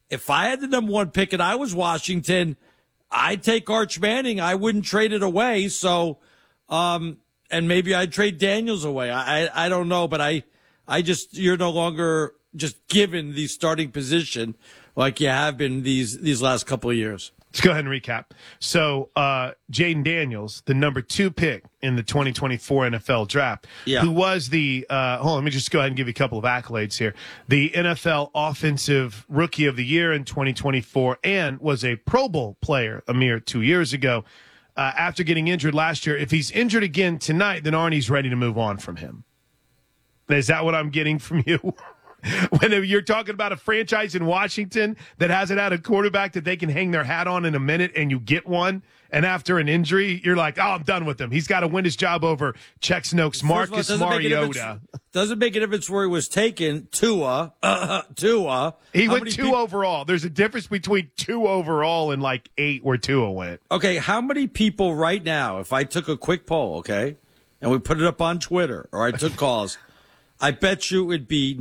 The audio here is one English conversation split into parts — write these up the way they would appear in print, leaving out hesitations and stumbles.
if I had the number one pick and I was Washington, I'd take Arch Manning. I wouldn't trade it away. So, and maybe I'd trade Daniels away. I don't know, but I just, you're no longer just given the starting position like you have been these last couple of years. Let's go ahead and recap. So, Jaden Daniels, the number 2 pick in the 2024 NFL draft, who was the, hold on, let me just go ahead and give you a couple of accolades here. The NFL Offensive Rookie of the Year in 2024 and was a Pro Bowl player a mere 2 years ago. After getting injured last year, if he's injured again tonight, then Arnie's ready to move on from him. Is that what I'm getting from you? When you're talking about a franchise in Washington that hasn't had a quarterback that they can hang their hat on in a minute and you get one, and after an injury, you're like, oh, I'm done with him. He's got to win his job over Check Snoke's Marcus Mariota. Doesn't make a difference where he was taken. Tua. He went 2 overall. There's a difference between 2 overall and like 8 where Tua went. Okay, how many people right now, if I took a quick poll, okay, and we put it up on Twitter, or I took calls, I bet you it would be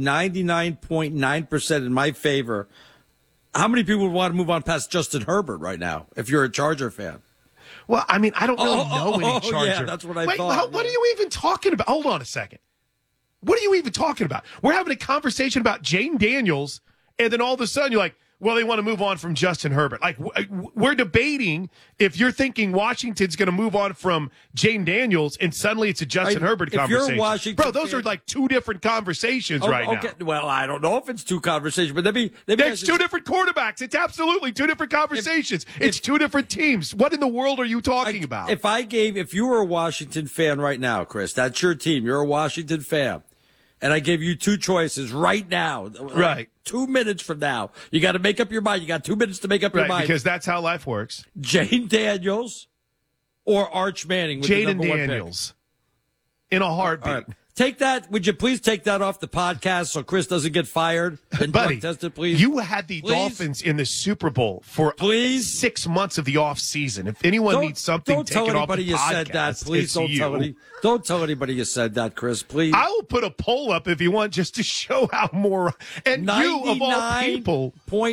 99.9% in my favor. How many people would want to move on past Justin Herbert right now if you're a Charger fan? Well, I mean, I don't really know any Charger. Yeah, that's what I thought. What are you even talking about? Hold on a second. What are you even talking about? We're having a conversation about Jaden Daniels, and then all of a sudden you're like, well, they want to move on from Justin Herbert. Like, we're debating if you're thinking Washington's going to move on from Jaden Daniels, and suddenly it's a Justin Herbert conversation. You're Washington, bro, those are like 2 different conversations right now. Well, I don't know if it's 2 conversations, but it's 2 different quarterbacks. It's absolutely 2 different conversations. It's 2 different teams. What in the world are you talking about? If you were a Washington fan right now, Chris, that's your team. You're a Washington fan. And I gave you 2 choices right now. Right. 2 minutes from now. You got to make up your mind. You got 2 minutes to make up your mind. Because that's how life works. Jaden Daniels or Arch Manning with Jaden Daniels. In a heartbeat. Right. Take that. Would you please take that off the podcast so Chris doesn't get fired? And buddy, tested, please. You had the Dolphins in the Super Bowl for 6 months of the off season. If anyone needs something taken off the podcast, you said that. Please don't tell anybody you said that, Chris. Please. I will put a poll up if you want, just to show how more. And you of all people,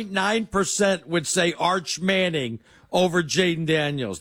0.9% would say Arch Manning over Jaden Daniels.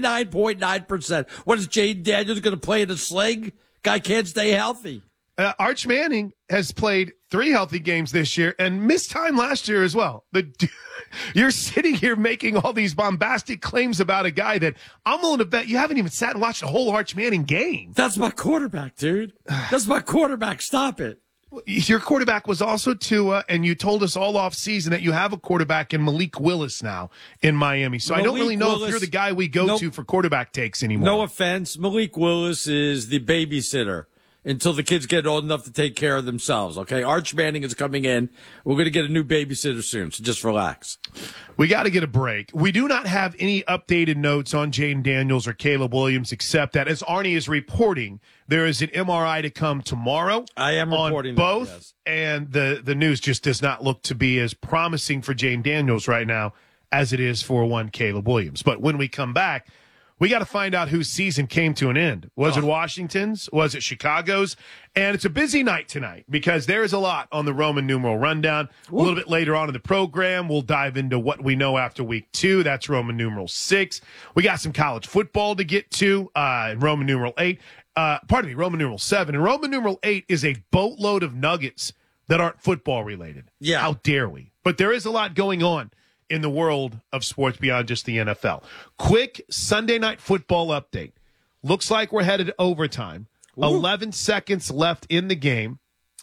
99.9%. What is Jaden Daniels going to play in a sling? Guy can't stay healthy. Arch Manning has played 3 healthy games this year and missed time last year as well. You're sitting here making all these bombastic claims about a guy that I'm willing to bet you haven't even sat and watched a whole Arch Manning game. That's my quarterback, dude. That's my quarterback. Stop it. Your quarterback was also Tua, and you told us all off season that you have a quarterback in Malik Willis now in Miami. So I don't really know if you're the guy we go to for quarterback takes anymore. No offense. Malik Willis is the babysitter until the kids get old enough to take care of themselves. Okay. Arch Manning is coming in. We're going to get a new babysitter soon. So just relax. We got to get a break. We do not have any updated notes on Jaden Daniels or Caleb Williams, except that as Arnie is reporting, there is an MRI to come tomorrow. I am reporting on both, that, yes. And the news just does not look to be as promising for Jaden Daniels right now as it is for one Caleb Williams. But when we come back, we got to find out whose season came to an end. Was it Washington's? Was it Chicago's? And it's a busy night tonight because there is a lot on the Roman numeral rundown. A little bit later on in the program, we'll dive into what we know after week 2. That's Roman numeral 6. We got some college football to get to, Roman numeral 8. Roman numeral 7. And Roman numeral 8 is a boatload of nuggets that aren't football related. Yeah. How dare we? But there is a lot going on in the world of sports beyond just the NFL. Quick Sunday night football update. Looks like we're headed to overtime. 11 seconds left in the game.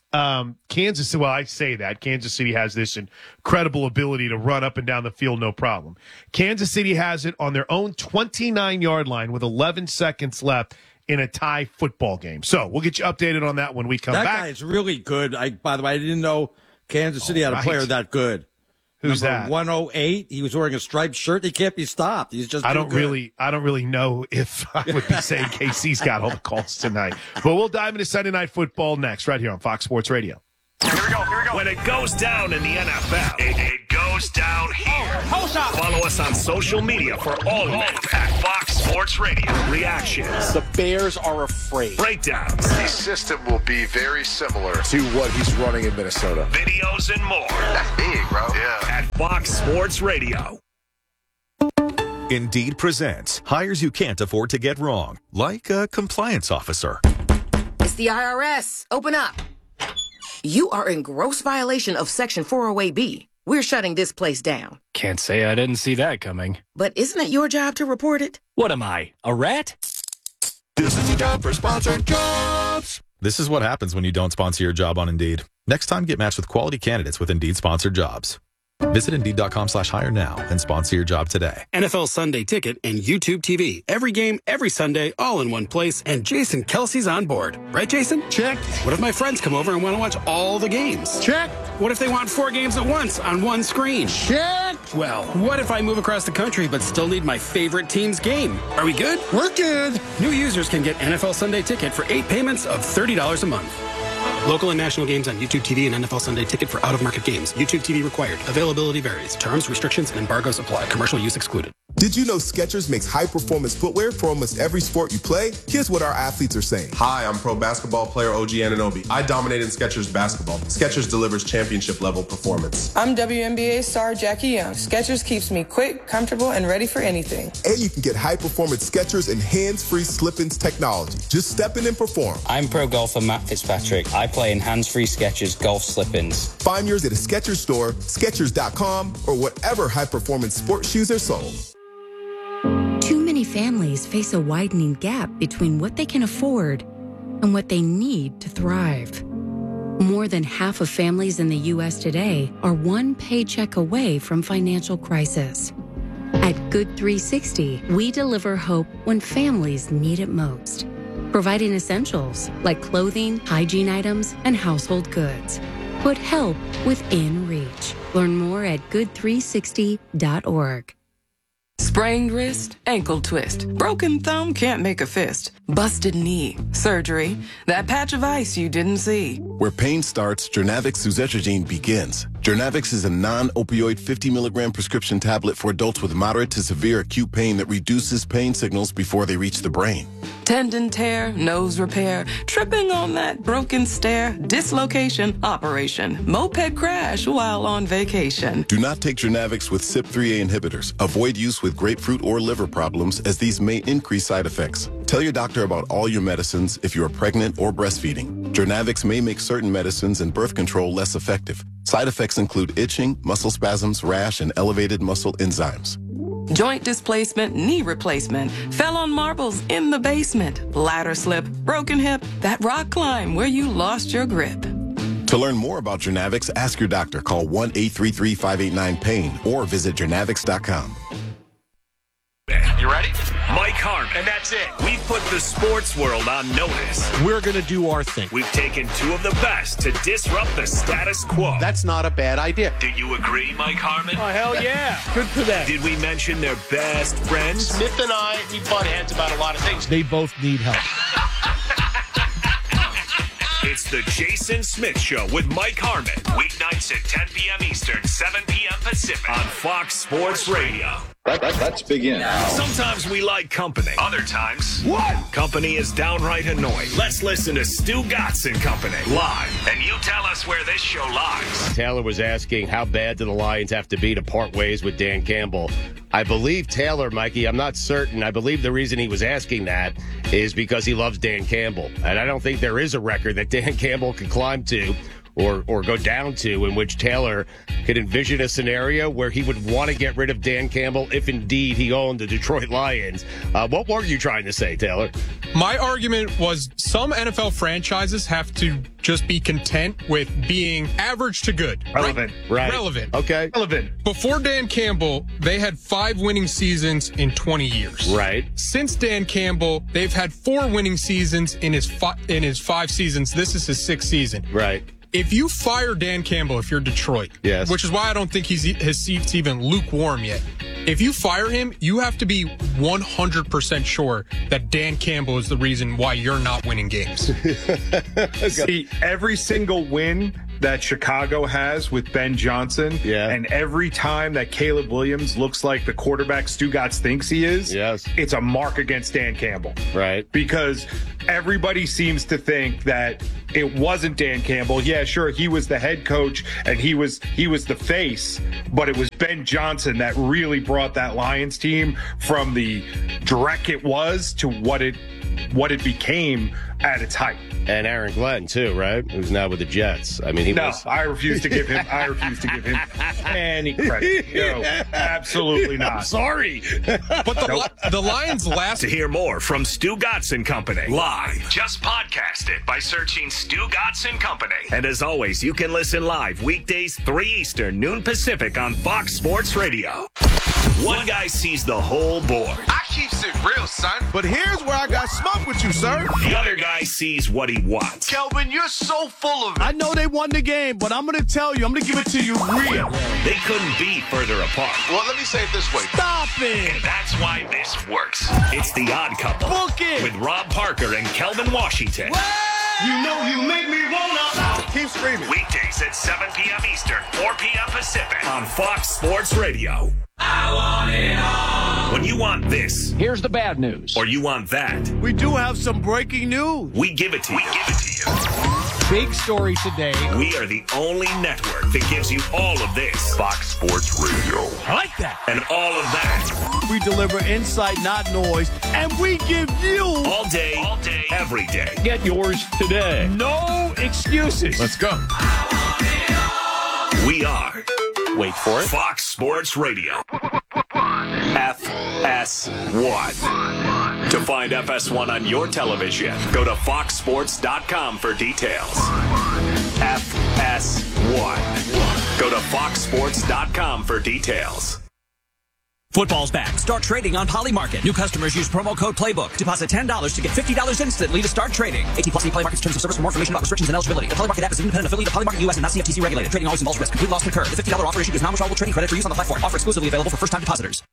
Kansas City has this incredible ability to run up and down the field, no problem. Kansas City has it on their own 29-yard line with 11 seconds left in a tie football game. So we'll get you updated on that when we come back. That guy is really good. By the way, I didn't know Kansas City had a player that good. Who's that? 108. He was wearing a striped shirt. He can't be stopped. He's just. I don't really know if I would be saying KC's got all the calls tonight. But we'll dive into Sunday Night Football next, right here on Fox Sports Radio. Here we go. When it goes down in the NFL, it goes down here. Follow us on social media for all of it at Fox Sports Radio. Reactions. The Bears are afraid. Breakdowns. The system will be very similar to what he's running in Minnesota. Videos and more. That's big, bro. Yeah. At Fox Sports Radio. Indeed presents hires you can't afford to get wrong, like a compliance officer. It's the IRS. Open up. You are in gross violation of Section 408B. We're shutting this place down. Can't say I didn't see that coming. But isn't it your job to report it? What am I, a rat? This is your job for sponsored jobs. This is what happens when you don't sponsor your job on Indeed. Next time, get matched with quality candidates with Indeed sponsored jobs. Visit Indeed.com/hire now and sponsor your job today. NFL Sunday Ticket and YouTube TV. Every game, every Sunday, all in one place. And Jason Kelsey's on board. Right, Jason? Check. What if my friends come over and want to watch all the games? Check. What if they want 4 games at once on one screen? Check. Well, what if I move across the country but still need my favorite team's game? Are we good? We're good. New users can get NFL Sunday Ticket for 8 payments of $30 a month. Local and national games on YouTube TV and NFL Sunday Ticket for out-of-market games. YouTube TV required. Availability varies. Terms, restrictions, and embargoes apply. Commercial use excluded. Did you know Skechers makes high-performance footwear for almost every sport you play? Here's what our athletes are saying. Hi, I'm pro basketball player OG Anunoby. I dominated Skechers basketball. Skechers delivers championship-level performance. I'm WNBA star Jackie Young. Skechers keeps me quick, comfortable, and ready for anything. And you can get high-performance Skechers and hands-free slip-ins technology. Just step in and perform. I'm pro golfer Matt Fitzpatrick. I play in hands-free Skechers golf slip-ins. Find yours at a Skechers store, Skechers.com, or whatever high-performance sports shoes are sold. Too many families face a widening gap between what they can afford and what they need to thrive. More than half of families in the U.S. today are one paycheck away from financial crisis. At Good 360, we deliver hope when families need it most, providing essentials like clothing, hygiene items, and household goods. Put help within reach. Learn more at good360.org. Sprained wrist, ankle twist, broken thumb can't make a fist, busted knee, surgery, that patch of ice you didn't see. Where pain starts, Jernavix suzetrigine begins. Jernavix is a non-opioid 50-milligram prescription tablet for adults with moderate to severe acute pain that reduces pain signals before they reach the brain. Tendon tear, nose repair, tripping on that broken stair, dislocation, operation, moped crash while on vacation. Do not take Jernavix with CYP3A inhibitors. Avoid use with grapefruit or liver problems as these may increase side effects. Tell your doctor about all your medicines if you are pregnant or breastfeeding. Jernavix may make certain medicines and birth control less effective. Side effects include itching, muscle spasms, rash, and elevated muscle enzymes. Joint displacement, knee replacement, fell on marbles in the basement, ladder slip, broken hip, that rock climb where you lost your grip. To learn more about Jernavix, ask your doctor. Call 1-833-589-PAIN or visit Jernavix.com. You ready? Mike Harmon. And that's it. We've put the sports world on notice. We're going to do our thing. We've taken 2 of the best to disrupt the status quo. That's not a bad idea. Do you agree, Mike Harmon? Oh, hell yeah. Good for them. Did we mention their best friends? Smith and I, we butt heads about a lot of things. They both need help. It's the Jason Smith Show with Mike Harmon. Weeknights at 10 p.m. Eastern, 7 p.m. Pacific on Fox Sports Radio. Let's begin. Sometimes we like company. Other times, company is downright annoying. Let's listen to Stu Gatz and Company live. And you tell us where this show lies. Taylor was asking how bad do the Lions have to be to part ways with Dan Campbell. I believe Taylor, Mikey, I'm not certain. I believe the reason he was asking that is because he loves Dan Campbell. And I don't think there is a record that Dan Campbell could climb to or go down to in which Taylor could envision a scenario where he would want to get rid of Dan Campbell if indeed he owned the Detroit Lions. What were you trying to say, Taylor? My argument was some NFL franchises have to just be content with being average to good. Relevant. Right. Relevant. Okay. Relevant. Before Dan Campbell, they had 5 winning seasons in 20 years. Right. Since Dan Campbell, they've had 4 winning seasons in his 5 seasons. This is his 6th season. Right. If you fire Dan Campbell, if you're Detroit, yes, which is why I don't think his seat's even lukewarm yet. If you fire him, you have to be 100% sure that Dan Campbell is the reason why you're not winning games. See, every single win that Chicago has with Ben Johnson. Yeah. And every time that Caleb Williams looks like the quarterback Stugotz thinks he is, it's a mark against Dan Campbell. Right. Because everybody seems to think that it wasn't Dan Campbell. Yeah, sure, he was the head coach and he was the face, but it was Ben Johnson that really brought that Lions team from the dreck it was to what it became at its height. And Aaron Glenn too, right? Who's now with the Jets. I mean, I refuse to give him any credit. No, absolutely not. I'm sorry. But the Lions last. To hear more from Stugotz and Company live, just podcast it by searching Stugotz and Company. And as always, you can listen live weekdays 3 Eastern, noon Pacific on Fox Sports Radio. One guy sees the whole board. I keeps it real, son. But here's where I got smoke with you, sir. The other guy sees what he wants. Kelvin, you're so full of it. I know they won the game, but I'm going to tell you, I'm going to give it to you real. They couldn't be further apart. Well, let me say it this way. Stop it. And that's why this works. It's The Odd Couple. Book it. With Rob Parker and Kelvin Washington. You know you make me wanna. Keep screaming. Weekdays at 7 p.m. Eastern, 4 p.m. Pacific on Fox Sports Radio. I want it all. When you want this, here's the bad news. Or you want that, We do have some breaking news. we give it to you. Big story today. We are the only network that gives you all of this. Fox Sports Radio. I like that. And all of that. We deliver insight, not noise, and we give you All day, every day. Get yours today. no excuses. Let's go. We are, Wait for it. Fox Sports Radio. FS1. To find FS1 on your television, go to foxsports.com for details. FS1. Go to foxsports.com for details. Football's back. Start trading on Polymarket. New customers use promo code PLAYBOOK. Deposit $10 to get $50 instantly to start trading. 18+ Polymarket's terms of service. For more information about restrictions and eligibility. The Polymarket app is an independent affiliate of Polymarket US and not CFTC regulated. Trading always involves risk. Complete loss can occur. The $50 offer issued is non-withdrawable trading credit for use on the platform. Offer exclusively available for first-time depositors.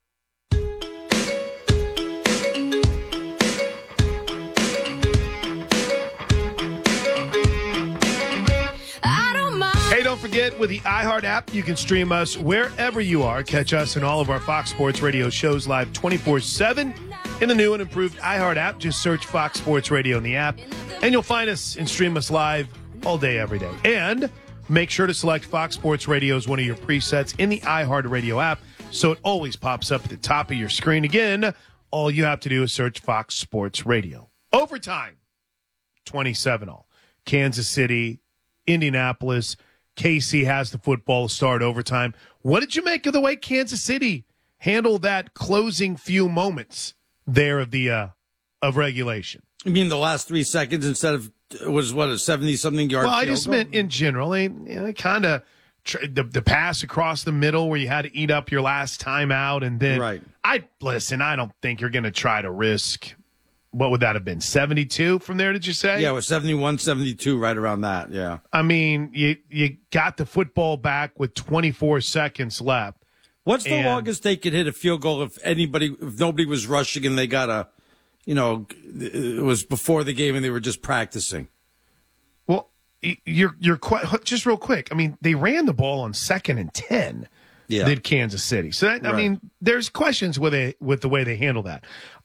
Hey, don't forget, with the iHeart app, you can stream us wherever you are. Catch us and all of our Fox Sports Radio shows live 24/7 in the new and improved iHeart app. Just search Fox Sports Radio in the app, and you'll find us and stream us live all day, every day. And make sure to select Fox Sports Radio as one of your presets in the iHeart Radio app, so it always pops up at the top of your screen. Again, all you have to do is search Fox Sports Radio. Overtime, 27-all. Kansas City, Indianapolis. KC has the football to start overtime. What did you make of the way Kansas City handled that closing few moments there of the of regulation? You mean the last 3 seconds instead of, it was what, a 70-something yard Well, I field just goal? meant in general. Kind of the pass across the middle where you had to eat up your last timeout. And then, Right. I don't think you're going to try to risk, what would that have been, 72 from there, did you say? Yeah, it was 71, 72, right around that, yeah. I mean, you got the football back with 24 seconds left. What's the longest they could hit a field goal if nobody was rushing and they got it was before the game and they were just practicing? Well, you're quite, just real quick. I mean, they ran the ball on 2nd and 10. Yeah. Did Kansas City. So, I mean, there's questions with the way they handle that.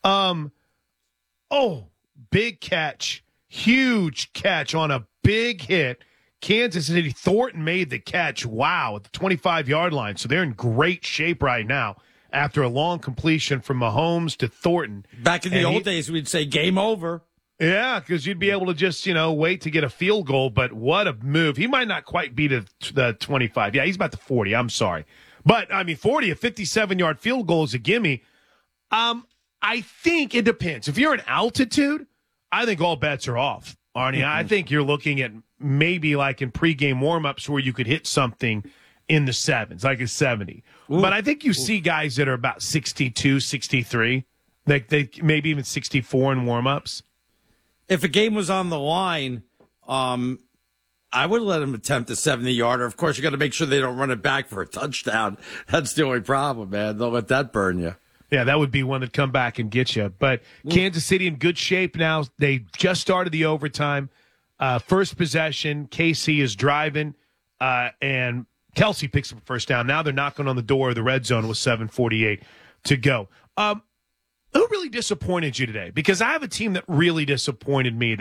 Big catch. Huge catch on a big hit. Kansas City, Thornton made the catch. Wow, at the 25-yard line. So they're in great shape right now after a long completion from Mahomes to Thornton. Back in the old days, we'd say game over. Yeah, because you'd be able to just, wait to get a field goal. But what a move. He might not quite be to the 25. Yeah, he's about the 40. I'm sorry. But, 40, a 57-yard field goal is a gimme. I think it depends. If you're in altitude, I think all bets are off, Arnie. Mm-hmm. I think you're looking at maybe like in pregame warmups where you could hit something in the 7s, like a 70. Ooh. But I think you see guys that are about 62, 63, they maybe even 64 in warmups. If a game was on the line, I would let them attempt a 70-yarder. Of course, you got to make sure they don't run it back for a touchdown. That's the only problem, man. Don't let that burn you. Yeah, that would be one that'd come back and get you. But Kansas City in good shape now. They just started the overtime. First possession, KC is driving. and Kelsey picks up a first down. Now they're knocking on the door of the red zone with 7:48 to go. Who really disappointed you today? Because I have a team that really disappointed me.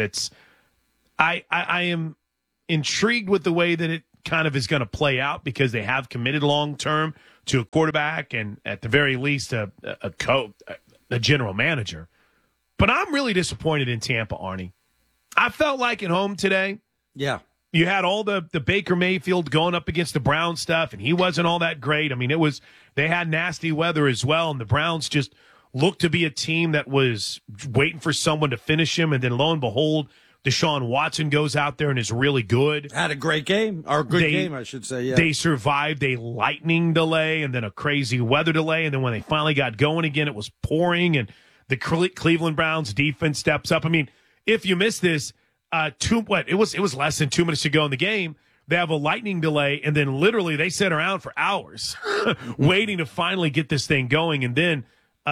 I am intrigued with the way that it kind of is going to play out because they have committed long-term to a quarterback and at the very least a general manager. But I'm really disappointed in Tampa, Arnie. I felt like at home today. Yeah. You had all the Baker Mayfield going up against the Browns stuff, and he wasn't all that great. I mean, they had nasty weather as well, and the Browns just looked to be a team that was waiting for someone to finish him, and then lo and behold, Deshaun Watson goes out there and is really good. Had a great game, or a good game, I should say. Yeah. They survived a lightning delay and then a crazy weather delay, and then when they finally got going again, it was pouring, and the Cleveland Browns defense steps up. I mean, if you missed this, it was less than 2 minutes to go in the game. They have a lightning delay, and then literally they sit around for hours waiting to finally get this thing going, and then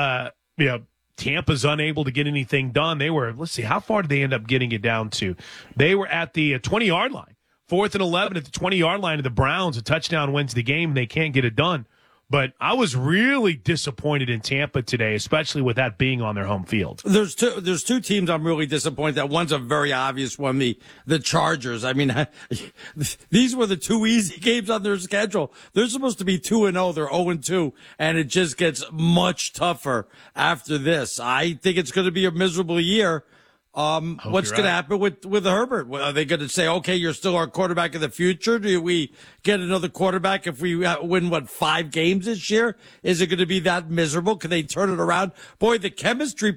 Tampa's unable to get anything done. They were, let's see, how far did they end up getting it down to? They were at the 20-yard line, 4th and 11 at the 20-yard line of the Browns. A touchdown wins the game, and they can't get it done. But I was really disappointed in Tampa today, especially with that being on their home field. There's two teams I'm really disappointed that. One's a very obvious one, the Chargers. I mean, these were the two easy games on their schedule. They're supposed to be 2-0. They're 0-2, and it just gets much tougher after this. I think it's going to be a miserable year. What's going to happen with Herbert? Are they going to say, okay, you're still our quarterback of the future? Do we get another quarterback if we win, 5 games this year? Is it going to be that miserable? Can they turn it around? Boy, the chemistry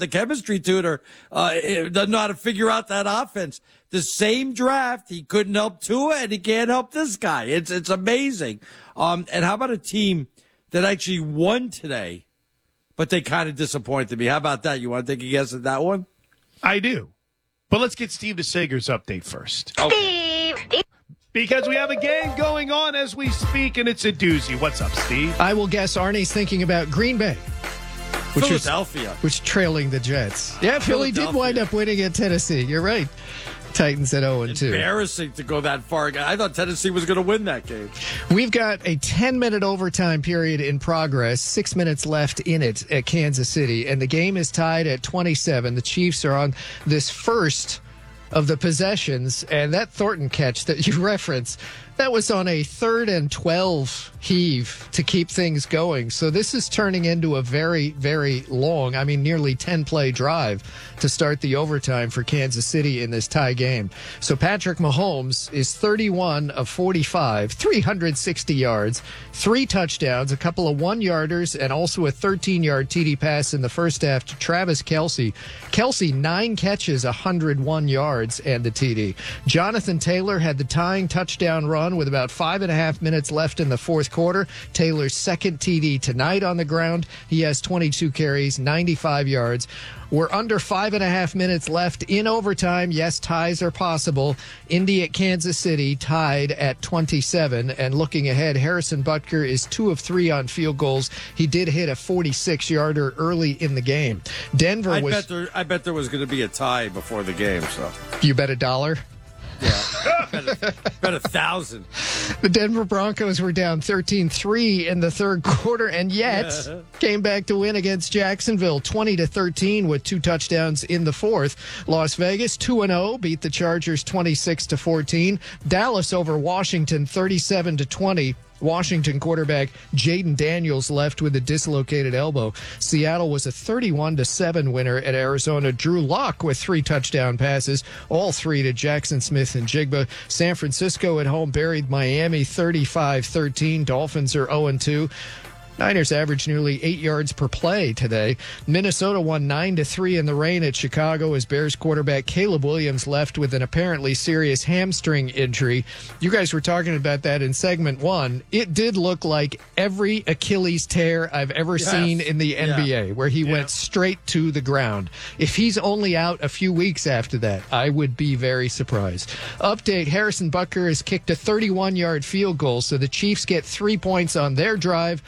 tutor, doesn't know how to figure out that offense. The same draft, he couldn't help Tua, and he can't help this guy. It's amazing. And how about a team that actually won today, but they kind of disappointed me? How about that? You want to take a guess at that one? I do. But let's get Steve DeSager's update first. Okay. Steve! Because we have a game going on as we speak, and it's a doozy. What's up, Steve? I will guess Arnie's thinking about Green Bay. Philadelphia. Which trailing the Jets. Yeah, Philly did wind up winning at Tennessee. You're right. Titans at 0-2. Embarrassing to go that far. I thought Tennessee was going to win that game. We've got a 10-minute overtime period in progress, 6 minutes left in it at Kansas City, and the game is tied at 27. The Chiefs are on this first of the possessions, and that Thornton catch that you referenced, that was on a 3rd and 12 heave to keep things going. So this is turning into a very, very long, nearly 10-play drive to start the overtime for Kansas City in this tie game. So Patrick Mahomes is 31 of 45, 360 yards, 3 touchdowns, a couple of 1-yarders, and also a 13-yard TD pass in the first half to Travis Kelce. Kelce, 9 catches, 101 yards, and the TD. Jonathan Taylor had the tying touchdown run with about 5.5 minutes left in the fourth quarter. Taylor's second TD tonight on the ground. He has 22 carries, 95 yards. We're under 5.5 minutes left in overtime. Yes, ties are possible. Indy at Kansas City tied at 27. And looking ahead, Harrison Butker is 2 of 3 on field goals. He did hit a 46-yarder early in the game. Denver I bet there was going to be a tie before the game. So you bet $1? Yeah, bet 1,000. The Denver Broncos were down 13-3 in the third quarter, and yet came back to win against Jacksonville 20-13 with 2 touchdowns in the fourth. Las Vegas 2-0 beat the Chargers 26-14. Dallas over Washington 37-20. Washington quarterback Jaden Daniels left with a dislocated elbow. Seattle was a 31-7 winner at Arizona. Drew Lock with 3 touchdown passes, all 3 to Jackson Smith-Njigba. San Francisco at home buried Miami 35-13. Dolphins are 0-2. Niners averaged nearly 8 yards per play today. Minnesota won 9-3 in the rain at Chicago as Bears quarterback Caleb Williams left with an apparently serious hamstring injury. You guys were talking about that in segment 1. It did look like every Achilles tear I've ever seen in the NBA, where he went straight to the ground. If he's only out a few weeks after that, I would be very surprised. Update, Harrison Butker has kicked a 31-yard field goal, so the Chiefs get 3 points on their drive.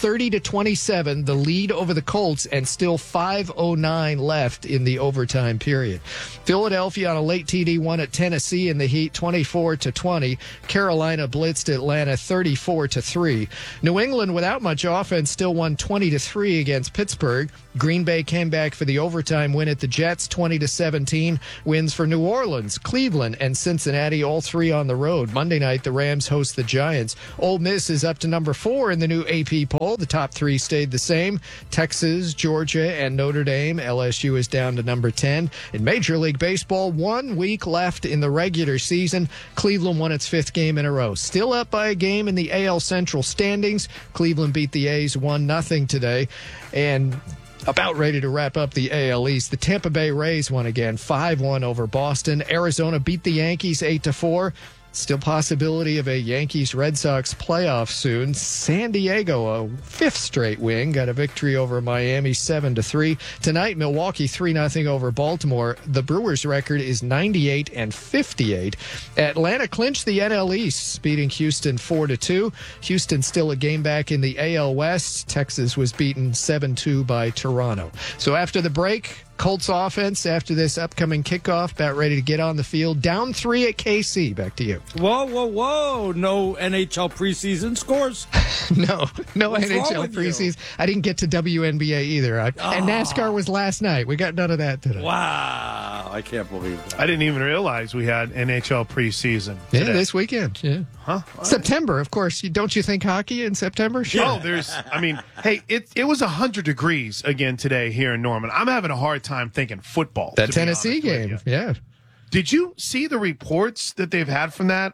30-27, the lead over the Colts, and still 5:09 left in the overtime period. Philadelphia on a late TD won at Tennessee in the heat 24-20. Carolina blitzed Atlanta 34-3. New England, without much offense, still won 20-3 against Pittsburgh. Green Bay came back for the overtime win at the Jets, 20-17. Wins for New Orleans, Cleveland, and Cincinnati, all three on the road. Monday night, the Rams host the Giants. Ole Miss is up to number 4 in the new AP poll. The top 3 stayed the same. Texas, Georgia, and Notre Dame. LSU is down to number 10. In Major League Baseball, 1 week left in the regular season. Cleveland won its 5th game in a row. Still up by a game in the AL Central standings. Cleveland beat the A's 1-0 today. And about ready to wrap up the AL East. The Tampa Bay Rays won again, 5-1 over Boston. Arizona beat the Yankees 8-4. Still possibility of a Yankees-Red Sox playoff soon. San Diego, a 5th straight win, got a victory over Miami 7-3. Tonight, Milwaukee 3-0 over Baltimore. The Brewers' record is 98-58. Atlanta clinched the NL East, beating Houston 4-2. Houston still a game back in the AL West. Texas was beaten 7-2 by Toronto. So after the break, Colts offense after this upcoming kickoff, about ready to get on the field. Down 3 at KC. Back to you. Whoa. No NHL preseason scores? No What's NHL preseason. I didn't get to WNBA either. And NASCAR was last night. We got none of that today. Wow. I can't believe that. I didn't even realize we had NHL preseason today. Yeah, this weekend. Yeah. Huh? September, of course. Don't you think hockey in September? Sure. Oh, hey, it was 100 degrees again today here in Norman. I'm having a hard time thinking football. That Tennessee game, yeah. Did you see the reports that they've had from that?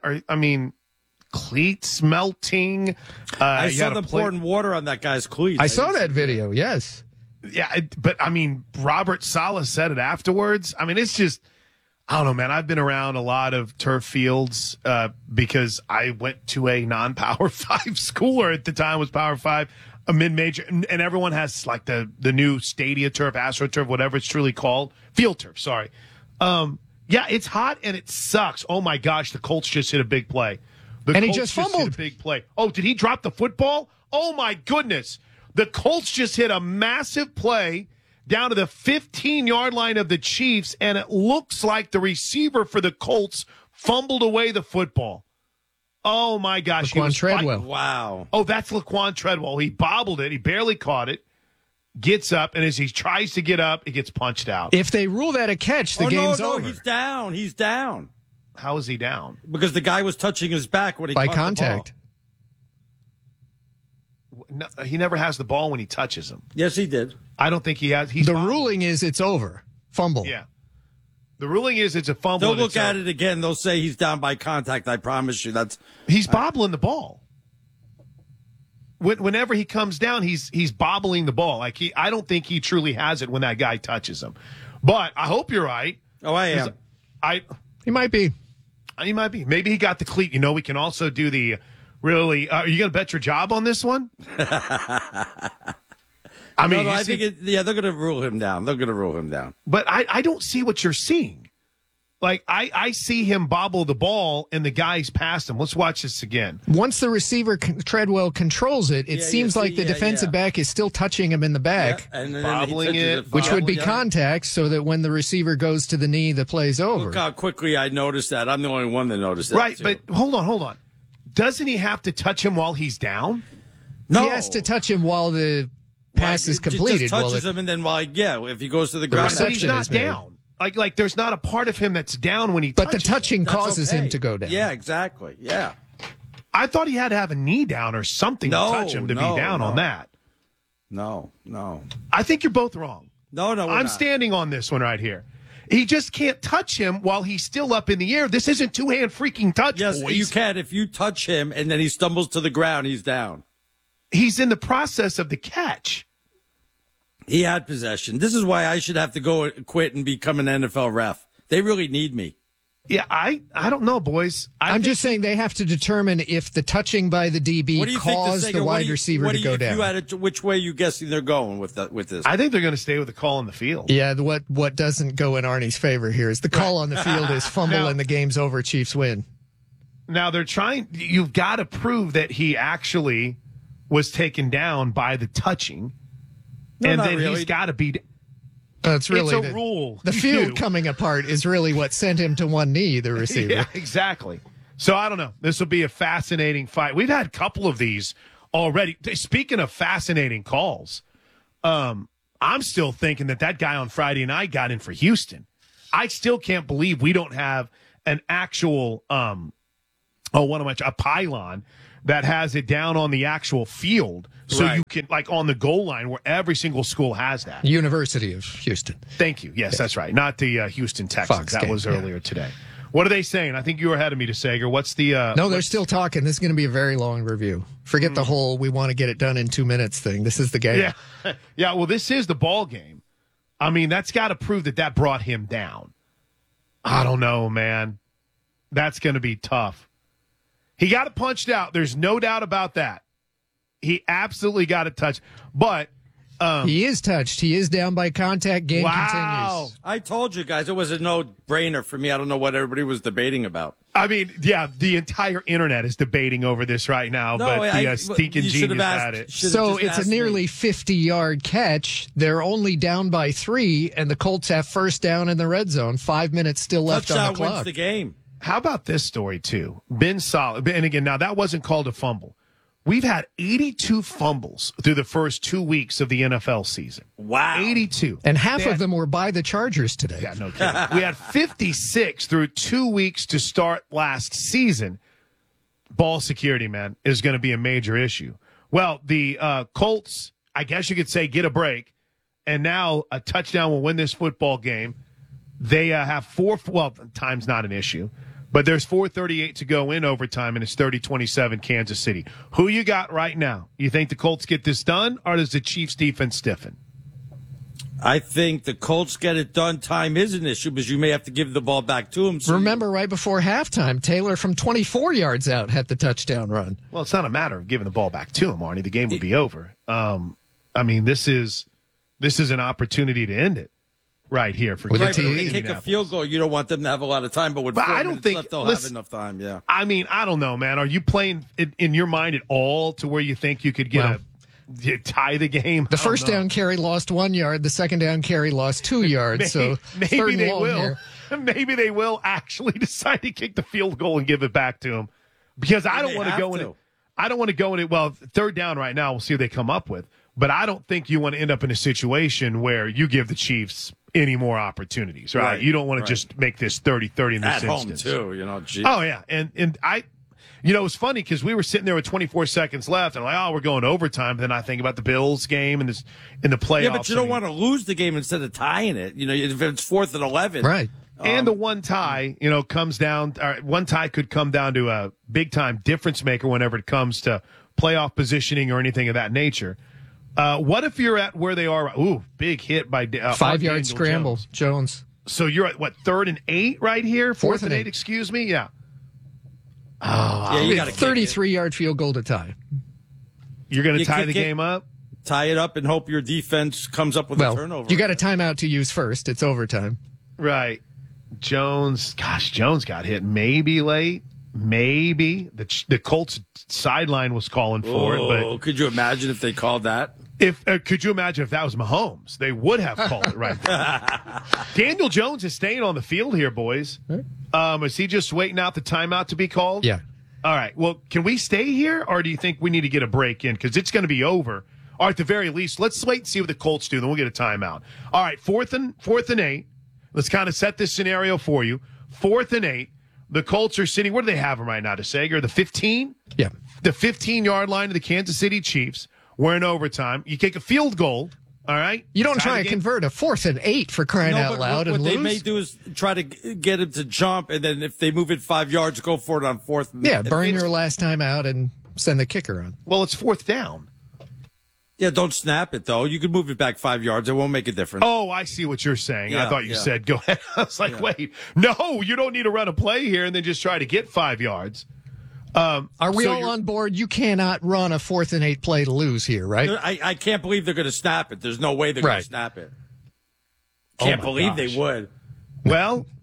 Cleats melting. I saw them pouring water on that guy's cleats. I saw that video, yes. Yeah, but Robert Saleh said it afterwards. It's just, I don't know, man. I've been around a lot of turf fields because I went to a non-Power 5 school, or at the time was Power 5. A mid-major, and everyone has like the new Stadia turf, AstroTurf, whatever it's truly called. Field turf, sorry. Yeah, it's hot and it sucks. Oh my gosh, the Colts just hit a big play. He just fumbled. Hit a big play. Oh, did he drop the football? Oh my goodness. The Colts just hit a massive play down to the 15-yard line of the Chiefs, and it looks like the receiver for the Colts fumbled away the football. Oh, my gosh. Laquan Treadwell. Wow. Oh, that's Laquan Treadwell. He bobbled it. He barely caught it. Gets up, and as he tries to get up, it gets punched out. If they rule that a catch, the game's over. He's down. He's down. How is he down? Because the guy was touching his back when he by caught contact. The ball. No, he never has the ball when he touches him. Yes, he did. I don't think he has. The ruling is it's over. Fumble. Yeah. The ruling is it's a fumble. They'll look at it again. They'll say he's down by contact. I promise you. He's bobbling the ball. Whenever he comes down, he's bobbling the ball. I don't think he truly has it when that guy touches him. But I hope you're right. Oh, I am. He might be. He might be. Maybe he got the cleat. We can also do the really. Are you going to bet your job on this one? I think they're going to rule him down. They're going to rule him down. But I don't see what you're seeing. I see him bobble the ball, and the guy's past him. Let's watch this again. Once the receiver, Treadwell, controls it, seems like the defensive back is still touching him in the back. Yeah, and then bobbling it. Which would be contact, so that when the receiver goes to the knee, the play's over. Look how quickly I noticed that. I'm the only one that noticed that. Right, but hold on. Doesn't he have to touch him while he's down? No. He has to touch him while the pass is completed. Just touches him, and then if he goes to the ground, but he's not down. Like there's not a part of him that's down when he touches. But the touching causes him to go down. Yeah, exactly. Yeah. I thought he had to have a knee down or something to touch him to be down on that. No. I think you're both wrong. No, I'm standing on this one right here. He just can't touch him while he's still up in the air. This isn't two-hand freaking touch, yes, boys. You can. If you touch him and then he stumbles to the ground, he's down. He's in the process of the catch. He had possession. This is why I should have to go quit and become an NFL ref. They really need me. Yeah, I don't know, boys. I'm just saying they have to determine if the touching by the DB caused the wide receiver to go down. Which way are you guessing they're going with this? I think they're going to stay with the call on the field. Yeah, what doesn't go in Arnie's favor here is the call on the field is fumble and the game's over, Chiefs win. Now they're trying. You've got to prove that he actually was taken down by the touching, No, and not then really. he's got to be. It's really it's a rule. The You field do. coming apart is really what sent him to one knee, the receiver. Yeah, exactly. So I don't know. This will be a fascinating fight. We've had a couple of these already. Speaking of fascinating calls, I'm still thinking that guy on Friday night got in for Houston. I still can't believe we don't have an actual a pylon that has it down on the actual field, so Right. you can, like, on the goal line where every single school has that. University of Houston. Thank you. Yes, that's right. Not the Houston Texans. Fox that game, was yeah. earlier today. What are they saying? I think you were ahead of me, DeSager. What's the? No, they're still talking. This is going to be a very long review. Forget the whole "we want to get it done in 2 minutes" thing. This is the game. Yeah, yeah. Well, this is the ball game. I mean, that's got to prove that brought him down. I don't know, man. That's going to be tough. He got it punched out. There's no doubt about that. He absolutely got it touched. But he is touched. He is down by contact. Game continues. I told you guys it was a no-brainer for me. I don't know what everybody was debating about. I mean, yeah, the entire internet is debating over this right now, No, but the stinking you should have genius asked- had it. So it's a nearly 50-yard catch. They're only down by 3, and the Colts have first down in the red zone. 5 minutes still left on the Touchdown clock. wins the game. How about this story, too? Ben Solid. And again, now that wasn't called a fumble. We've had 82 fumbles through the first 2 weeks of the NFL season. Wow. 82. And half of them were by the Chargers today. Yeah, no kidding. We had 56 through 2 weeks to start last season. Ball security, man, is going to be a major issue. Well, the Colts, I guess you could say, get a break. And now a touchdown will win this football game. They have time's not an issue. But there's 4:38 to go in overtime, and it's 30-27 Kansas City. Who you got right now? You think the Colts get this done, or does the Chiefs' defense stiffen? I think the Colts get it done. Time is an issue because you may have to give the ball back to them. Remember, right before halftime, Taylor from 24 yards out had the touchdown run. Well, it's not a matter of giving the ball back to him, Arnie. The game would be over. I mean, this is an opportunity to end it right here for Right, but if they kick a field goal, you don't want them to have a lot of time. But with 4 I don't minutes think left, they'll listen, have enough time. Yeah. I mean, I don't know, man. Are you playing in your mind at all to where you think you could get tie the game? The first down carry lost 1 yard. The second down carry lost 2 yards. so maybe third and they long will. here. Maybe they will actually decide to kick the field goal and give it back to him, because I don't want to go in it. I don't want to go in it. Well, third down right now. We'll see what they come up with. But I don't think you want to end up in a situation where you give the Chiefs any more opportunities, right? You don't want to just make this 30-30 in this At instance. home, too, you know. Geez. Oh, yeah. And I, you know, it was funny because we were sitting there with 24 seconds left, and like, oh, we're going overtime. Then I think about the Bills game and in the playoffs. Yeah, but you don't want to lose the game instead of tying it. You know, if it's 4th and 11. Right. And the one tie, you know, comes down, or one tie could come down to a big time difference maker whenever it comes to playoff positioning or anything of that nature. What if you're at where they are? Ooh, big hit by 5 yard scramble, Jones. So you're at what, 3rd and 8 right here? 4th and 8, excuse me? Yeah. Oh, yeah, you got a 33-yard field goal to tie. You're going to tie the game up? Tie it up and hope your defense comes up with a turnover. You got a timeout to use first. It's overtime. Right. Jones got hit maybe late. Maybe. The Colts sideline was calling for it. But could you imagine if they called that? Could you imagine if that was Mahomes? They would have called it right there. Daniel Jones is staying on the field here, boys. Is he just waiting out the timeout to be called? Yeah. All right. Well, can we stay here, or do you think we need to get a break in? Because it's going to be over. Or at the very least, let's wait and see what the Colts do. Then we'll get a timeout. All right, 4th and 8. Let's kind of set this scenario for you. 4th and 8. The Colts are sitting. Where do they have them right now, DeSager? The 15? Yeah. The 15-yard line of the Kansas City Chiefs. We're in overtime. You kick a field goal, all right? You don't try to convert a 4th and 8 for crying out loud What and they lose. may do is try to get him to jump, and then if they move it 5 yards, go for it on 4th. Yeah, burn your last time out and send the kicker on. Well, it's 4th down. Yeah, don't snap it, though. You can move it back 5 yards. It won't make a difference. Oh, I see what you're saying. Yeah, I thought you said go ahead. I was like, wait, no, you don't need to run a play here and then just try to get 5 yards. Are we all on board? You cannot run a 4th and 8 play to lose here, right? I can't believe they're going to snap it. There's no way they're going to snap it. Can't believe they would. Well,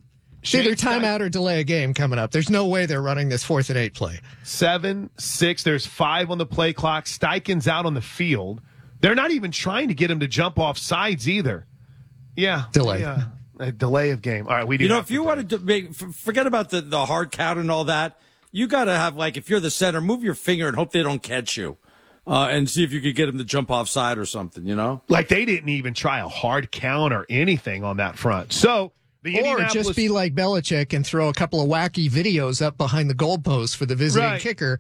It's either timeout or delay a game coming up. There's no way they're running this 4th and 8 play. 7-6. There's 5 on the play clock. Steichen's out on the field. They're not even trying to get him to jump off sides either. Yeah. Delay. A delay of game. All right, we do. You know, if you wanted to forget about the hard count and all that, you got to have, like, if you're the center, move your finger and hope they don't catch you. And see if you could get him to jump offside or something, you know? Like, they didn't even try a hard count or anything on that front. So, or just be like Belichick and throw a couple of wacky videos up behind the goalpost for the visiting kicker.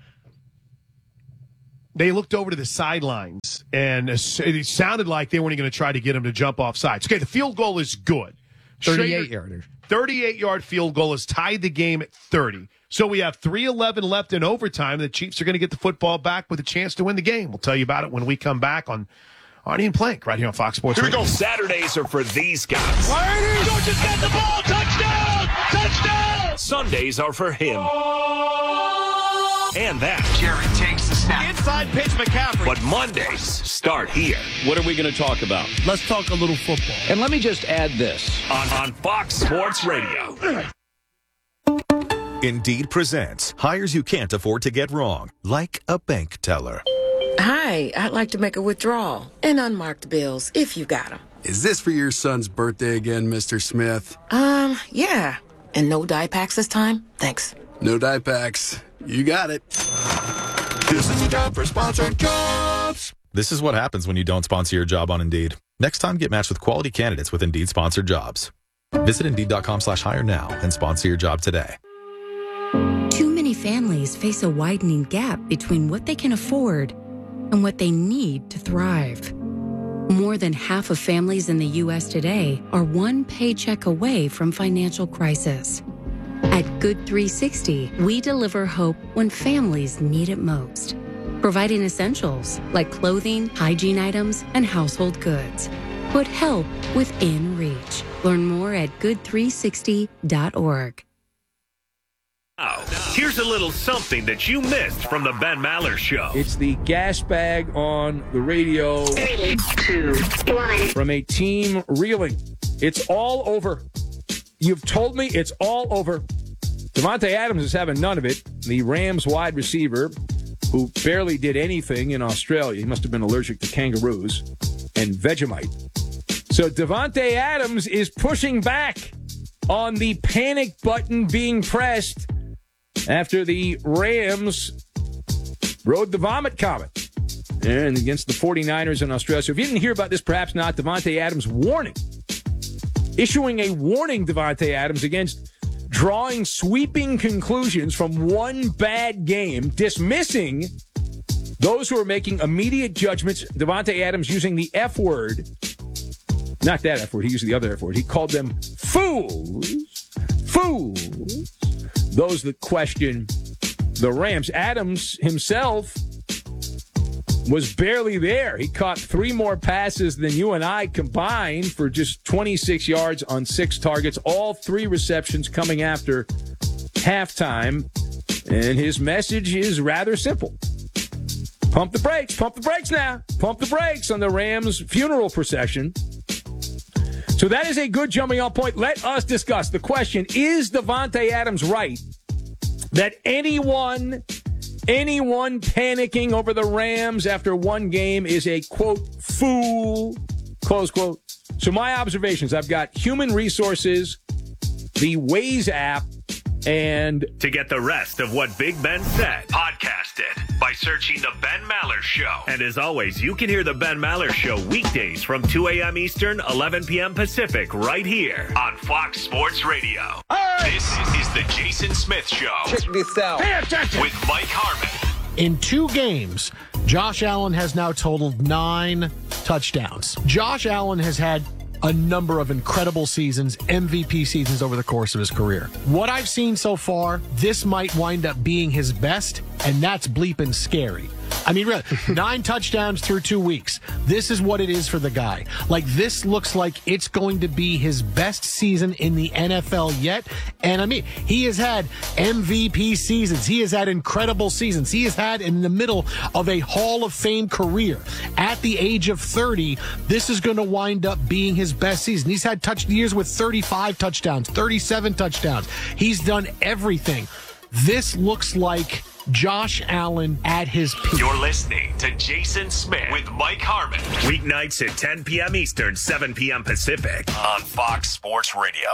They looked over to the sidelines, and it sounded like they weren't going to try to get him to jump off sides. Okay, the field goal is good. 38-yarder. 38-yard field goal has tied the game at 30. So we have 3:11 left in overtime. The Chiefs are going to get the football back with a chance to win the game. We'll tell you about it when we come back on Arnie and Plank right here on Fox Sports. Here we go. Saturdays are for these guys. Georgia's got the ball. Touchdown! Touchdown! Sundays are for him. And that. Jerry takes the snap. Inside pitch, McCaffrey. But Mondays start here. What are we going to talk about? Let's talk a little football. And let me just add this. On Fox Sports Radio. Indeed presents hires you can't afford to get wrong, like a bank teller. Hi, I'd like to make a withdrawal. And unmarked bills, if you got them. Is this for your son's birthday again, Mr. Smith? Yeah. And no dye packs this time? Thanks. No dye packs. You got it. This is the time for sponsored jobs. This is what happens when you don't sponsor your job on Indeed. Next time, get matched with quality candidates with Indeed sponsored jobs. Visit Indeed.com/hire now and sponsor your job today. Too many families face a widening gap between what they can afford and what they need to thrive. More than half of families in the U.S. today are one paycheck away from financial crisis. At Good 360, we deliver hope when families need it most, providing essentials like clothing, hygiene items, and household goods. Put help within reach. Learn more at good360.org. Now, here's a little something that you missed from the Ben Maller Show. It's the gas bag on the radio. 3, 2, 1. From a team reeling. It's all over. You've told me it's all over. Davante Adams is having none of it. The Rams wide receiver, who barely did anything in Australia. He must have been allergic to kangaroos and Vegemite. So Davante Adams is pushing back on the panic button being pressed after the Rams rode the vomit comet and against the 49ers in Australia. So if you didn't hear about this, perhaps not, Davante Adams issuing a warning, Davante Adams, against drawing sweeping conclusions from one bad game, dismissing those who are making immediate judgments. Davante Adams using the F word. Not that F word. He used the other F word. He called them fools. Fools. Those that question the Rams. Adams himself was barely there. He caught 3 more passes than you and I combined for just 26 yards on 6 targets. All 3 receptions coming after halftime. And his message is rather simple. Pump the brakes. Pump the brakes now. Pump the brakes on the Rams' funeral procession. So that is a good jumping off point. Let us discuss the question, is Davante Adams right that anyone panicking over the Rams after one game is a, quote, fool, close quote? So my observations, I've got Human Resources, the Waze app, and to get the rest of what Big Ben said, podcast it by searching The Ben Maller Show. And as always, you can hear The Ben Maller Show weekdays from 2 a.m. Eastern, 11 p.m. Pacific, right here on Fox Sports Radio. Hey! This is the Jason Smith Show. Check this out. Pay attention. With Mike Harmon. In 2 games, Josh Allen has now totaled 9 touchdowns. Josh Allen has had a number of incredible seasons, MVP seasons over the course of his career. What I've seen so far, this might wind up being his best, and that's bleeping scary. I mean, really, 9 touchdowns through 2 weeks. This is what it is for the guy. Like, this looks like it's going to be his best season in the NFL yet. And I mean, he has had MVP seasons. He has had incredible seasons. He has had in the middle of a Hall of Fame career. At the age of 30, this is going to wind up being his best season. He's had years with 35 touchdowns, 37 touchdowns. He's done everything. This looks like Josh Allen at his peak. You're listening to Jason Smith with Mike Harmon. Weeknights at 10 p.m. Eastern, 7 p.m. Pacific on Fox Sports Radio.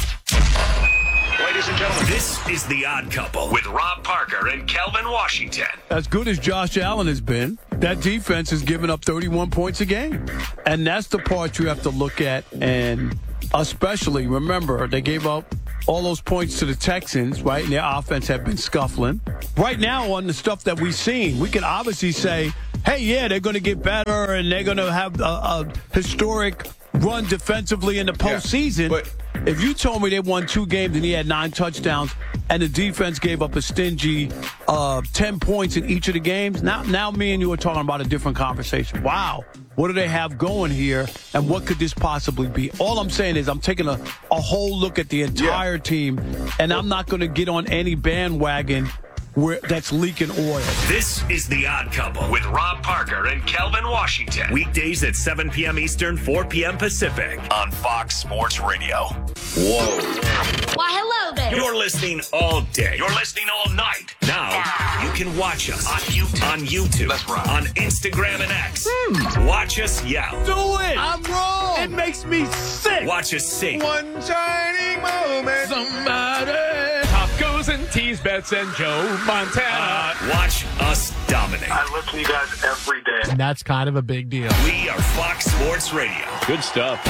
Ladies and gentlemen, this is The Odd Couple with Rob Parker and Kelvin Washington. As good as Josh Allen has been, that defense has given up 31 points a game. And that's the part you have to look at. And especially, remember, they gave up all those points to the Texans, right? And their offense had been scuffling. Right now, on the stuff that we've seen, we can obviously say, hey, yeah, they're going to get better and they're going to have a historic run defensively in the postseason. Yeah, but if you told me they won 2 games and he had 9 touchdowns and the defense gave up a stingy 10 points in each of the games, now me and you are talking about a different conversation. Wow. What do they have going here, and what could this possibly be? All I'm saying is I'm taking a whole look at the entire team, and I'm not going to get on any bandwagon that's leaking oil. This is The Odd Couple with Rob Parker and Kelvin Washington. Weekdays at 7 p.m. Eastern, 4 p.m. Pacific on Fox Sports Radio. Whoa. Why, hello there. You're listening all day. You're listening all night. Now you can watch us on YouTube, That's right. on Instagram and X. Watch us yell. Do it. I'm wrong. It makes me sick. Watch us sing. One shining moment. Somebody. Top Goes and Tease Bets and Joe Montana. Watch us dominate. I listen to you guys every day. And that's kind of a big deal. We are Fox Sports Radio. Good stuff.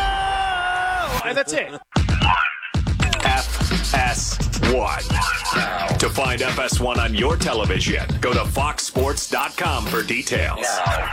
Whoa! And that's it. FS1. To find FS1 on your television, go to foxsports.com for details.